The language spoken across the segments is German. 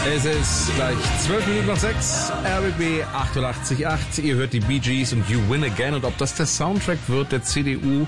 Es ist gleich 12 Minuten nach 6, RBB 88.8. Ihr hört die Bee Gees und You Win Again. Und ob das der Soundtrack wird der CDU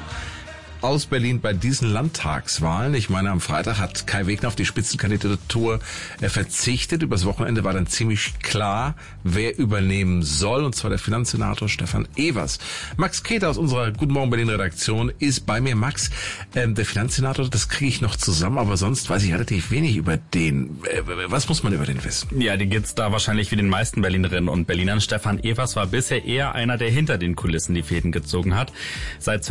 aus Berlin bei diesen Landtagswahlen. Ich meine, am Freitag hat Kai Wegner auf die Spitzenkandidatur verzichtet. Übers Wochenende war dann ziemlich klar, wer übernehmen soll, und zwar der Finanzsenator Stefan Evers. Max Keter aus unserer Guten Morgen Berlin Redaktion ist bei mir. Max, der Finanzsenator, das kriege ich noch zusammen, aber sonst weiß ich relativ wenig über den. Was muss man über den wissen? Ja, die geht's da wahrscheinlich wie den meisten Berlinerinnen und Berlinern. Stefan Evers war bisher eher einer, der hinter den Kulissen die Fäden gezogen hat. Seit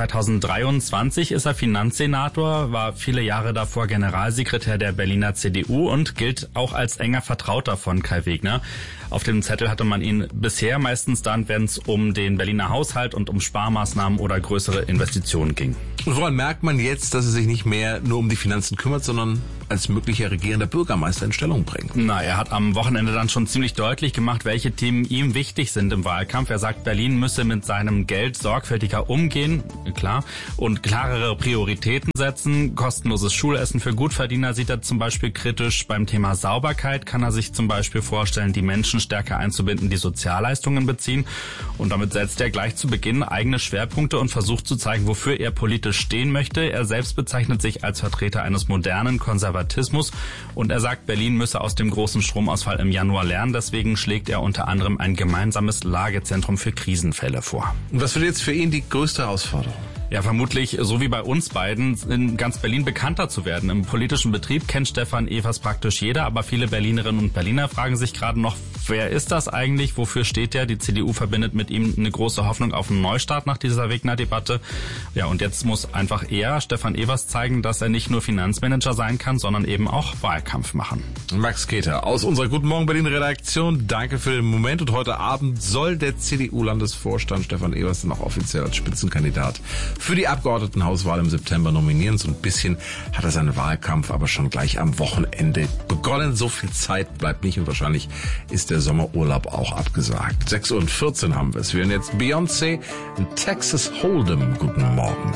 2023 ist er Finanzsenator, war viele Jahre davor Generalsekretär der Berliner CDU und gilt auch als enger Vertrauter von Kai Wegner. Auf dem Zettel hatte man ihn bisher meistens dann, wenn es um den Berliner Haushalt und um Sparmaßnahmen oder größere Investitionen ging. Und woran merkt man jetzt, dass er sich nicht mehr nur um die Finanzen kümmert, sondern als möglicher regierender Bürgermeister in Stellung bringt? Na, er hat am Wochenende dann schon ziemlich deutlich gemacht, welche Themen ihm wichtig sind im Wahlkampf. Er sagt, Berlin müsse mit seinem Geld sorgfältiger umgehen, klar, und klarere Prioritäten setzen. Kostenloses Schulessen für Gutverdiener sieht er zum Beispiel kritisch. Beim Thema Sauberkeit kann er sich zum Beispiel vorstellen, die Menschen stärker einzubinden, die Sozialleistungen beziehen. Und damit setzt er gleich zu Beginn eigene Schwerpunkte und versucht zu zeigen, wofür er politisch stehen möchte. Er selbst bezeichnet sich als Vertreter eines modernen Konservatismus und er sagt, Berlin müsse aus dem großen Stromausfall im Januar lernen. Deswegen schlägt er unter anderem ein gemeinsames Lagezentrum für Krisenfälle vor. Und was wird jetzt für ihn die größte Herausforderung? Ja, vermutlich, so wie bei uns beiden, in ganz Berlin bekannter zu werden. Im politischen Betrieb kennt Stefan Evers praktisch jeder, aber viele Berlinerinnen und Berliner fragen sich gerade noch, wer ist das eigentlich? Wofür steht der? Die CDU verbindet mit ihm eine große Hoffnung auf einen Neustart nach dieser Wegner-Debatte. Ja, und jetzt muss einfach er, Stefan Evers, zeigen, dass er nicht nur Finanzmanager sein kann, sondern eben auch Wahlkampf machen. Max Keter aus unserer Guten Morgen Berlin Redaktion. Danke für den Moment. Und heute Abend soll der CDU-Landesvorstand Stefan Evers dann auch offiziell als Spitzenkandidat für die Abgeordnetenhauswahl im September nominieren. So ein bisschen hat er seinen Wahlkampf aber schon gleich am Wochenende begonnen. So viel Zeit bleibt nicht und wahrscheinlich ist der Sommerurlaub auch abgesagt. 6:14 Uhr haben wir es. Wir hören jetzt Beyoncé in Texas Hold'em. Guten Morgen.